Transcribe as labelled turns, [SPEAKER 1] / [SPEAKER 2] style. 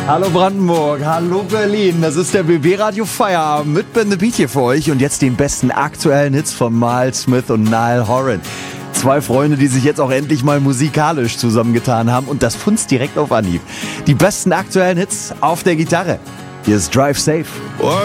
[SPEAKER 1] Hallo Brandenburg, hallo Berlin, das ist der BB Radio Feierabend mit Ben the Beat hier für euch und jetzt den besten aktuellen Hits von Miles Smith und Niall Horan. Zwei Freunde, die sich jetzt auch endlich mal musikalisch zusammengetan haben und das funzt direkt auf Anhieb. Die besten aktuellen Hits auf der Gitarre. Hier ist Drive Safe.